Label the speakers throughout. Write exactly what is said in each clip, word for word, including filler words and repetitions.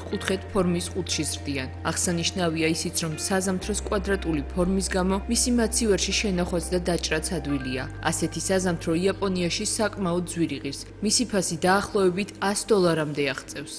Speaker 1: ოთხკუთხედ ფორმის ყუთში ზრდიან. აღსანიშნავია ისიც, რომ საზამთროს კვადრატული ფორმის გამო მისი მაცივერში შენახვაც და დაჭრაც ადვილია. ასეთი საზამთრო იაპონიაში საკმაოდ ძვირი ღირს. მისი ფასი დაახლოებით ას დოლარამდე აღწევს.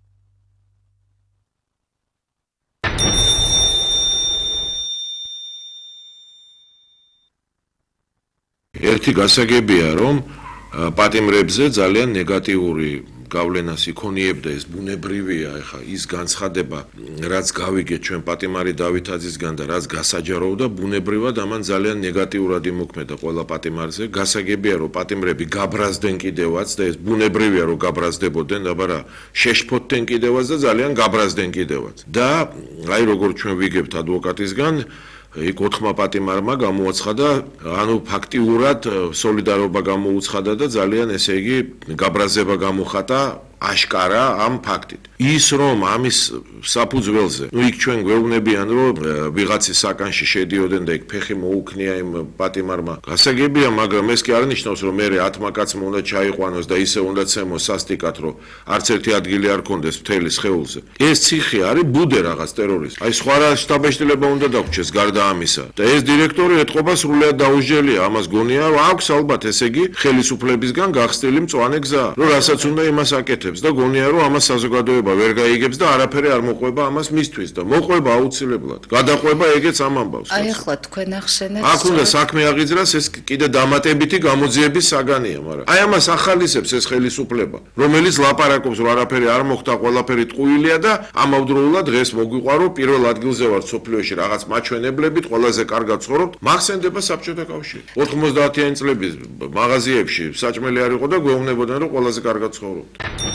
Speaker 2: ერთი გასაგებია, რომ პატიმრებზე ძალიან ნეგატიური გავლენას იქონიებდა ეს ბუნებრივია, ეხა ის განცხადება, რაც გავიგეთ ჩვენ პატიმარი დავითაძისგან და რაც გასაჯაროვდა, ბუნებრივად ამან ძალიან ნეგატიურად იმოქმედა ყველა პატიმარზე. გასაგებია, რომ პატიმრები გაბრაზდნენ კიდევაც და ეს ბუნებრივია, რომ გაბრაზდებოდნენ, აბარა შეშფოთდნენ კიდევაც და ძალიან გაბრაზდნენ კიდევაც. და აი როგორ ჩვენ ვიგებთ ადვოკატისგან იქ ოთხმა პატიმარმა გამოაცხადა, ანუ ფაქტიურად სოლიდარობა გამოუცხადა და ძალიან ესე იგი გაბრაზება გამოხატა აშკარა ამ ფაქტით. ის რომ ამის საფუძველზე, ну იქ ჩვენ გვეუბნებიან, რომ ვიღაცის საკანში შედიოდნენ და იქ ფეხი მოუქნია იმ პატიმარმა. გასაგებია, მაგრამ ეს კი არ ნიშნავს, რომ მე ათმა კაცმა უნდა ჩაიყვანოს და ისე უნდა ცემოს სასტიკად, რომ არც ერთი ადგილი არ კონდეს მთელი სხეულზე. ეს ციხე არის ბუდე რაღაც ტერორისტი. აი სხვა რა შტაბეშტილება უნდა დაგვრჩეს გარდა ამისა. და ეს დირექტორი ეთყობა სრულიად დაუჟელია. ამას გონია, რომ აქვს ალბათ ესე იგი ხელისუფლებისგან გახსნილი მწვანე გზა, რომ რასაც უნდა იმას აკეთებს. და გონია რომ ამას საზოგადოება ვერ გაიგებს და არაფერი არ მოყვება ამას მისთვის და მოყვება აუცილებლად. გადაყვება ეგეც ამ ამბავს.
Speaker 3: აი ახლა თქვენ ახსენეთ.
Speaker 2: აქ უნდა საქმე აღიძრას, ეს კიდე დამატებითი გამოძიების საგანია, მაგრამ აი ამას ახალისებს ეს ხელისუფლება, რომელიც ლაპარაკობს რომ არაფერი არ მოხდა, ყველაფერი ტყუილია და ამავდროულად დღეს მოგვიყვარო პირველ ადგილზე ვარ სოფლიოში რაღაც მაჩვენებლებით, ყველაზე კარგად ცხოვრობთ, მახსენდება საბჭოთა კავშირი. ოთხმოცდაათიანი წლების მაღაზიებში საჭმელი არ იყო და გვეუბნებოდნენ რომ ყველაზე კარგად ცხოვრობთ.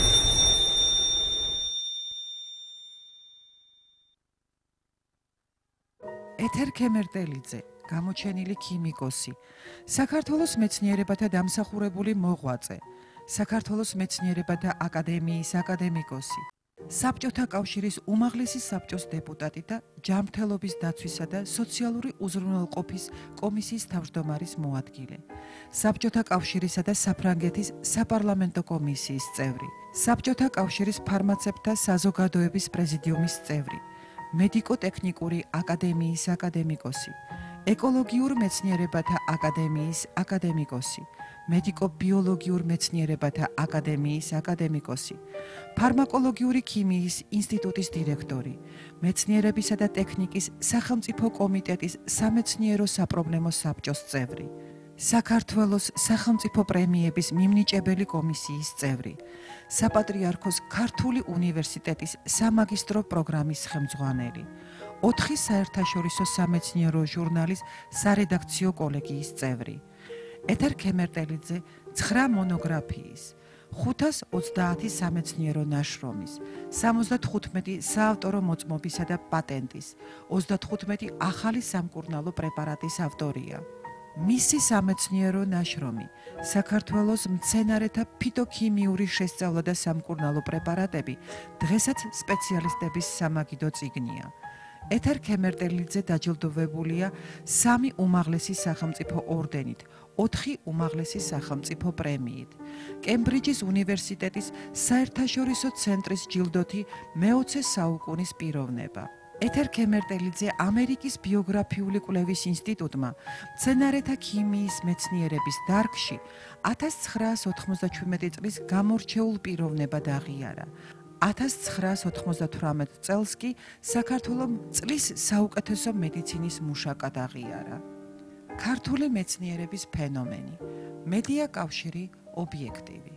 Speaker 4: ეთერ ქემერტელიძე, გამოჩენილი ქიმიკოსი, საქართველოს მეცნიერებათა დამსახურებული მოღვაწე, საქართველოს მეცნიერებათა აკადემიის აკადემიკოსი, საბჭოთა კავშირის უმაღლესი საბჭოს დეპუტატი და ჯანმრთელობის დაცვისა და სოციალური უზრუნველყოფის კომისიის თავმჯდომარის მოადგილე, საბჭოთა კავშირისა და საფრანგეთის საპარლამენტო კომისიის წევრი, საბჭოთა კავშირის ფარმაცევტთა საზოგადოების პრეზიდიუმის წევრი, მედიკო-ტექნიკური აკადემიის აკადემიკოსი, ეკოლოგიურ მეცნიერებათა აკადემიის აკადემიკოსი, მედიკო-ბიოლოგიურ მეცნიერებათა აკადემიის აკადემიკოსი, ფარმაკოლოგიური ქიმიის ინსტიტუტის დირექტორი, მეცნიერებისა და ტექნიკის სახელმწიფო კომიტეტის სამეცნიერო საპრობლემო საბჭოს წევრი, საქართველოს სახელმწიფო პრემიების მიმნიჭებელი კომისიის წევრი, საპატრიარქოს ქართული უნივერსიტეტის სამაგისტრო პროგრამის ხელმძღვანელი, ოთხი საერთაშორისო სამეცნიერო ჟურნალის სარედაქციო კოლეგიის წევრი, ეთერ ქემერტელიძე ცხრა მონოგრაფიის, ხუთას ოცდაათი სამეცნიერო ნაშრომის, სამოცდათხუთმეტი საავტორო მოწმობისა და პატენტის, ოცდათხუთმეტი ახალი სამკურნალო პრეპარატის ავტორია. მისი სამეცნიერო ნაშრომი, საქართველოს მცენარეთა ფიტოქიმიური შესწავლა და სამკურნალო პრეპარატები, დღესაც სპეციალისტების სამაგიდო წიგნია. ეთერ ქემერტელიძე დაჯილდოვებულია სამი უმაღლესი სახელმწიფო ორდენით, ოთხი უმაღლესი სახელმწიფო პრემიით, კემბრიჯის უნივერსიტეტის საერთაშორისო ცენტრის ჯილდოთი მეოცე საუკუნის პიროვნება. ეთერ ქემერტელიძე ამერიკის ბიოგრაფიული კვლევის ინსტიტუტმა მცენარეთა ქიმიის მეცნიერების დარგში ათას ცხრაას ოთხმოცდაჩვიდმეტი წლის გამორჩეულ პიროვნებად აღიარა. ათას ცხრაას ოთხმოცდათვრამეტ წელს კი საქართველოს წლის საუკეთესო მედიცინის მუშაკად აღიარა. ქართული მეცნიერების ფენომენი, მედია კავშირი, ობიექტივი.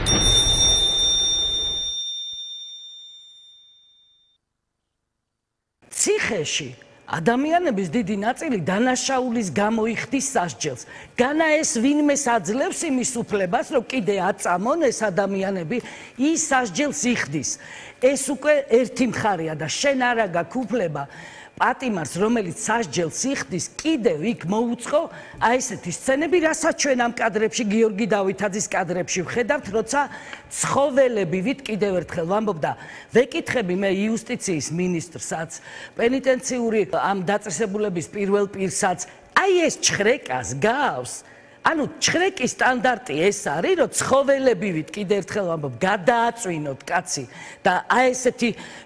Speaker 5: ციხეში ადამიანების დიდი ნაწილი დანაშაულის გამო იხდის სასჯელს. განა ეს ვინმეს აძლევს იმის უფლებას, რომ კიდე აწამონ ეს ადამიანები, ის სასჯელს იხდის. ეს უკვე ერთი მხარეა და შენ არა გაქვს უფლება პატიმარს, რომელიც სასჯელს იხდის, კიდევ იქ მოუწყო აი ესეთი სცენები, რასაც ჩვენ ამ კადრებში, გიორგი დავითაძის კადრებში ვხედავთ, როცა ცხოველებივით კიდევ ერთხელ ვამბობ და ვეკითხები მე იუსტიციის მინისტრსაც, პენიტენციური ამ დაწესებულების პირველ პირსაც, აი ეს ჩხრეკას გავს. ანუ ჩხრეკის სტანდარტი ეს არის, რომ ცხოველებივით კიდევ ერთხელ ვამბობ, გადააწვინოთ კაცი და აი ესეთი